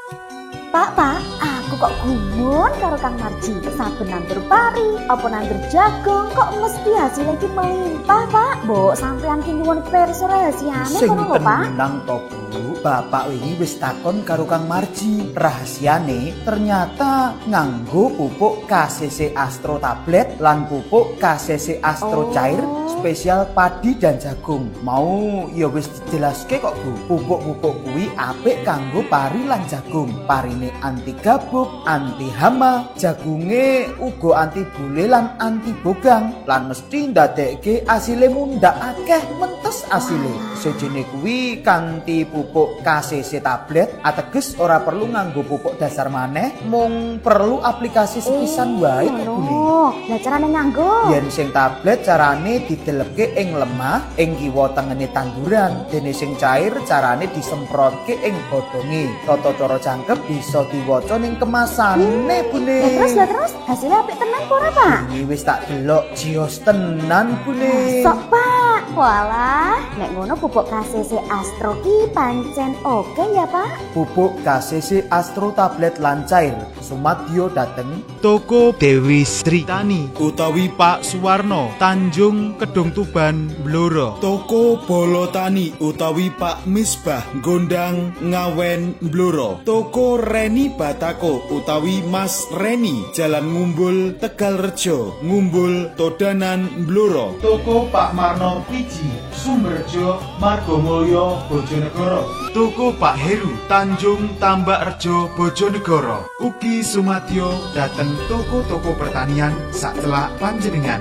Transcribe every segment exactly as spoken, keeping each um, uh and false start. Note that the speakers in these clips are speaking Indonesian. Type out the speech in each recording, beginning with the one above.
Pak, Pak, aku kok gumun karo Kang Marji. Saben nandur pari, apa nandur jagung, kok mesti hasilnya ki melimpah, Pak. Mbok sampean ki nyuwun pirsa rahasiane Sing kono lho, Pak. tenang to, Bu. Bapak wingi wis takon karo Kang Marji. Rahasiane ternyata nganggo pupuk K C C Astro tablet lan pupuk K C C Astro Oh. cair spesial padi dan jagung. Mau ya wis dijelaske kok, Bu. Pupuk-pupuk kuwi apik kanggo pari lan jagung. Parine anti gabuk, anti hama, jagunge uga anti bule lan anti bogang. Lan mesti ndadekke asile mundhak akeh mentes asile. Sejene kuwi kanthi pupuk K C C tablet ateges ora perlu nganggo pupuk dasar maneh, mung perlu aplikasi sepisan wae kok, Bune. Oh, lah carane nganggo. Yen sing tablet carane didelepke ing lemah ing kiwa tengene tanduran, dene sing cair carane disemprotke ing godhonge. Tata cara jangkep bisa diwaca ning kemasane, Bune. Lah terus, lah terus, hasilnya apik tenan apa ora, Pak? Ini wis tak delok jios tenan, Bune. Sok, Pak. Walah, nek ngono pupuk K C C Astro ki pancen oke ya, Pak? Pupuk K C C Astro tablet lan cair sumadyo dateng Toko Dewi Sri Tani utawi Pak Suwarno Tanjung Kedung Tuban Blora. Toko Bolo Tani utawi Pak Misbah Gondang Ngawen Blora. Toko Reni Batako utawi Mas Reni Jalan Ngumbul Tegalrejo Ngumbul Todanan Blora. Toko Pak Marno Piji Sumberjo Margomulyo Bojonegoro. Toko Pak Heru Tanjung Tambak Rejo Bojonegoro. Ugi sumadyo dateng toko-toko pertanian sacelak panjenengan.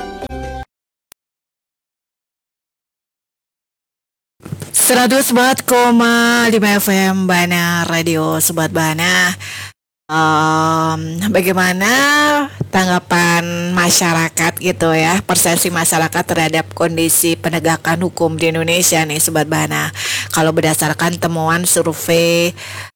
seratus empat koma lima F M Bana Radio Sobat Bana. Um, bagaimana tanggapan masyarakat gitu ya, persepsi masyarakat terhadap kondisi penegakan hukum di Indonesia nih Sobat Bana. Kalau berdasarkan temuan survei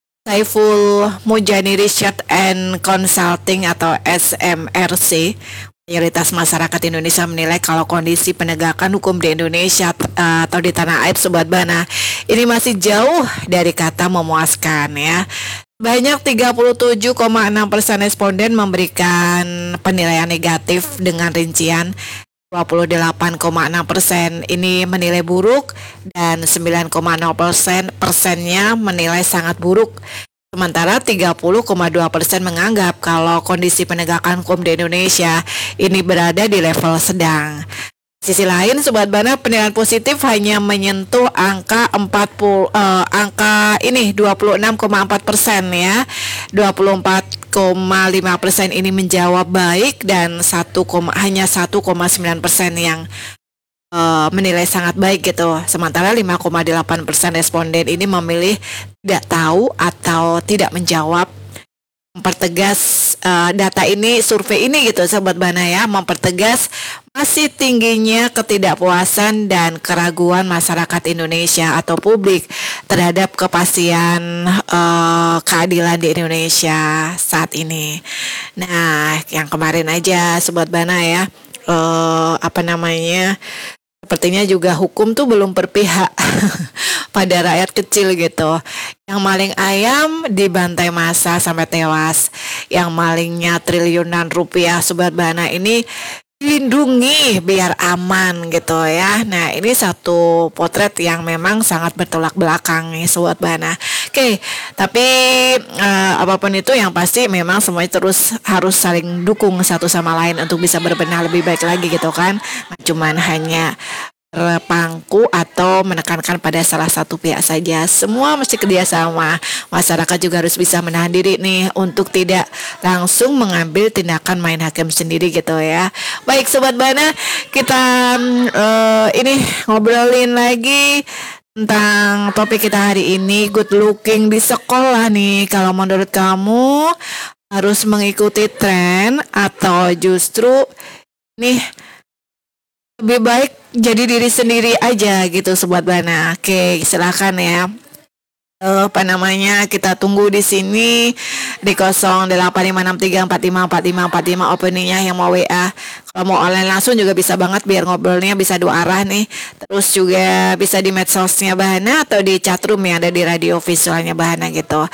Saiful Mujani Research and Consulting atau S M R C, mayoritas masyarakat Indonesia menilai kalau kondisi penegakan hukum di Indonesia uh, atau di tanah air Sobat Bana ini masih jauh dari kata memuaskan ya. Banyak tiga puluh tujuh koma enam persen responden memberikan penilaian negatif dengan rincian dua puluh delapan koma enam persen ini menilai buruk dan sembilan koma nol persen persennya menilai sangat buruk. Sementara tiga puluh koma dua persen menganggap kalau kondisi penegakan hukum di Indonesia ini berada di level sedang. Sisi lain Sobat Bana, penilaian positif hanya menyentuh angka empat puluh eh, angka ini dua puluh enam koma empat persen ya. dua puluh empat koma lima persen ini menjawab baik dan satu, hanya satu koma sembilan persen yang uh, menilai sangat baik gitu. Sementara lima koma delapan persen responden ini memilih tidak tahu atau tidak menjawab. Mempertegas uh, data ini, survei ini gitu Sobat Bana ya, mempertegas masih tingginya ketidakpuasan dan keraguan masyarakat Indonesia atau publik terhadap kepastian uh, keadilan di Indonesia saat ini. Nah, yang kemarin aja Sobat Bana ya, uh, apa namanya, sepertinya juga hukum tuh belum berpihak pada rakyat kecil gitu. Yang maling ayam dibantai massa sampai tewas. Yang malingnya triliunan rupiah Sobat Bana ini dilindungi biar aman gitu ya. Nah, ini satu potret yang memang sangat bertolak belakang nih Sobat Bana. Oke, tapi uh, apapun itu yang pasti memang semuanya terus harus saling dukung satu sama lain untuk bisa berbenah lebih baik lagi gitu kan. Cuman hanya berpangku atau menekankan pada salah satu pihak saja. Semua mesti kerjasama. Masyarakat juga harus bisa menahan diri nih untuk tidak langsung mengambil tindakan main hakim sendiri gitu ya. Baik Sobat Bana, kita uh, ini ngobrolin lagi tentang topik kita hari ini, good looking di sekolah nih. Kalau menurut kamu harus mengikuti tren atau justru nih lebih baik jadi diri sendiri aja gitu Sobat Bana. Oke, silakan ya. Uh, apa namanya, kita tunggu di sini di nol delapan lima enam tiga empat lima empat lima empat lima openingnya yang mau W A. Kalau mau online langsung juga bisa banget biar ngobrolnya bisa dua arah nih. Terus juga bisa di medsosnya Bahana atau di chatroom yang ada di radio visualnya Bahana gitu.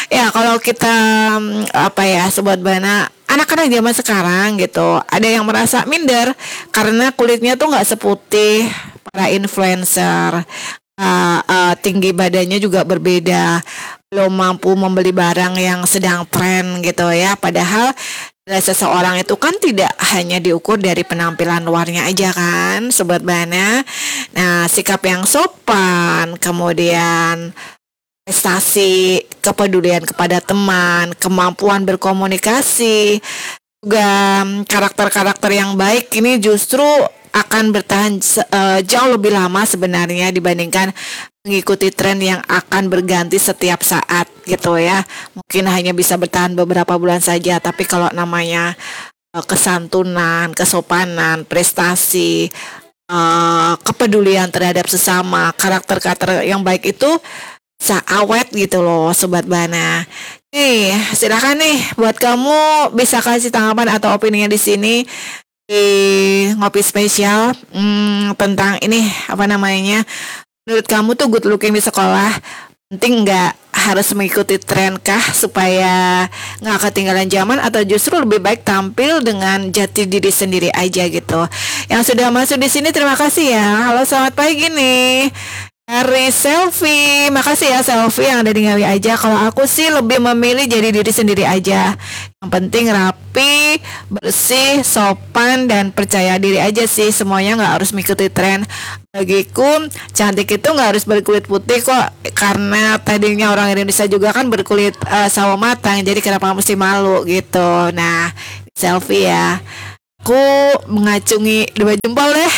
Ya kalau kita mm, apa ya sobat Bana, anak-anak zaman sekarang gitu, ada yang merasa minder karena kulitnya tuh nggak seputih para influencer. Uh, uh, tinggi badannya juga berbeda, belum mampu membeli barang yang sedang tren gitu ya. Padahal nilai seseorang itu kan tidak hanya diukur dari penampilan luarnya aja kan, sobat Bana. Nah, sikap yang sopan, kemudian prestasi, kepedulian kepada teman, kemampuan berkomunikasi, juga mm, karakter-karakter yang baik ini justru akan bertahan se- eh, jauh lebih lama sebenarnya dibandingkan mengikuti tren yang akan berganti setiap saat gitu ya. Mungkin hanya bisa bertahan beberapa bulan saja, tapi kalau namanya eh, kesantunan, kesopanan, prestasi, eh, kepedulian terhadap sesama, karakter-karakter yang baik itu bisa awet gitu loh sobat Bana. Nih, silakan nih buat kamu bisa kasih tanggapan atau opininya di sini di ngopi spesial hmm, tentang ini apa namanya. Menurut kamu tuh good looking di sekolah penting nggak, harus mengikuti tren kah supaya nggak ketinggalan zaman, atau justru lebih baik tampil dengan jati diri sendiri aja gitu. Yang sudah masuk di sini terima kasih ya. Halo selamat pagi nih. Dari Selfie, makasih ya Selfie yang ada di Ngawi aja. Kalau aku sih lebih memilih jadi diri sendiri aja. Yang penting rapi, bersih, sopan, dan percaya diri aja sih. Semuanya nggak harus mengikuti tren. Bagiku cantik itu nggak harus berkulit putih kok. Karena tadinya orang Indonesia juga kan berkulit uh, sawo matang. Jadi kenapa mesti malu gitu. Nah, Selfie ya. Aku mengacungi dua jempol deh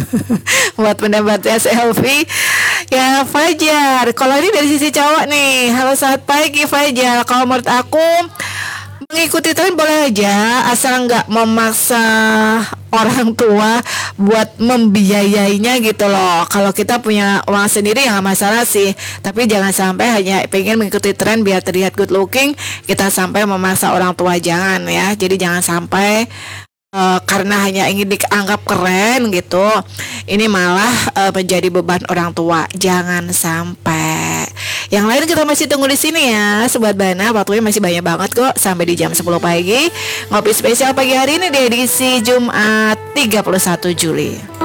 buat pendapatnya Selfie. Ya Fajar, kalau ini dari sisi cowok nih. Halo selamat pagi Fajar. Kalau menurut aku mengikuti tren boleh aja, asal nggak memaksa orang tua buat membiayainya gitu loh. Kalau kita punya uang sendiri ya nggak masalah sih, tapi jangan sampai hanya pengen mengikuti tren biar terlihat good looking, kita sampai memaksa orang tua, jangan ya. Jadi jangan sampai Uh, karena hanya ingin dianggap keren gitu, ini malah uh, menjadi beban orang tua. Jangan sampai. Yang lain kita masih tunggu di sini ya, sobat Bana. Waktunya masih banyak banget kok, sampai di jam sepuluh pagi. Ngopi spesial pagi hari ini di edisi Jumat tiga puluh satu Juli.